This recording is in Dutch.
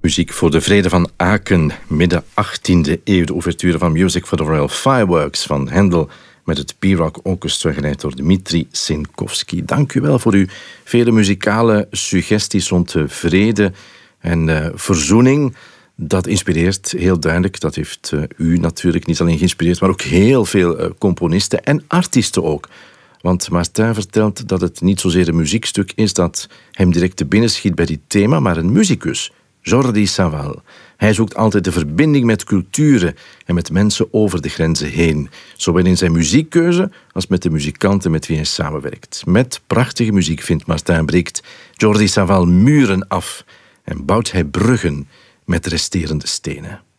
Muziek voor de Vrede van Aken, midden 18e eeuw. De ouverture van Music for the Royal Fireworks van Handel met het P-Rock Orchestra, geleid door Dmitri Sinkovsky. Dank u wel voor uw vele muzikale suggesties rond de vrede en verzoening. Dat inspireert heel duidelijk. Dat heeft u natuurlijk niet alleen geïnspireerd, maar ook heel veel componisten en artiesten ook. Want Martin vertelt dat het niet zozeer een muziekstuk is dat hem direct te binnen schiet bij dit thema, maar een muzikus, Jordi Savall. Hij zoekt altijd de verbinding met culturen en met mensen over de grenzen heen. Zowel in zijn muziekkeuze als met de muzikanten met wie hij samenwerkt. Met prachtige muziek, vindt Martin, breekt Jordi Savall muren af en bouwt hij bruggen met resterende stenen.